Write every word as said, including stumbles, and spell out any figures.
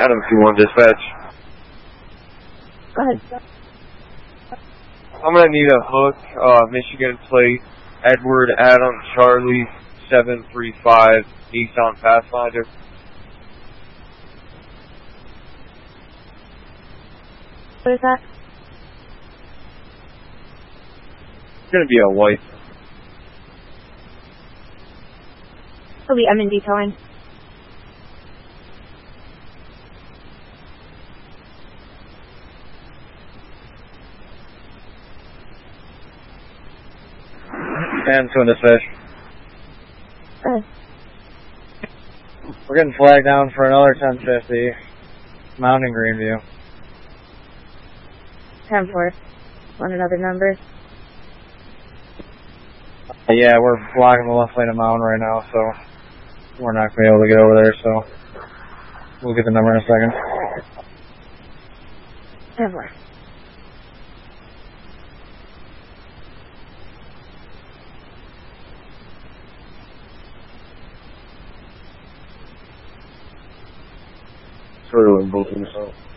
Adam two one dispatch. Go ahead. I'm gonna need a hook, uh, Michigan plate, Edward Adam Charlie seven three five, Nissan Pathfinder. What is that? It's gonna be a white. Okay, I'm in detailing. And two in dispatch. Uh, We're getting flagged down for another ten fifty. Mountain Greenview. ten four. Want another number? Uh, yeah, we're blocking the left lane of Mountain right now, so we're not going to be able to get over there, so we'll get the number in a second. ten four. Sort of both of them.